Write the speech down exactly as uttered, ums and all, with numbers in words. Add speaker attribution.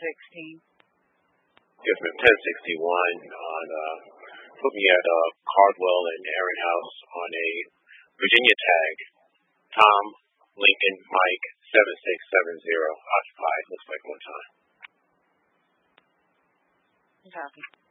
Speaker 1: sixteen.
Speaker 2: Yes, ma'am. ten sixty-one on, uh, put me at, uh, Cardwell and Aaron House on a Virginia tag. Tom, Lincoln, Mike, seven six seven zero, occupied, looks like one time.
Speaker 1: Copy.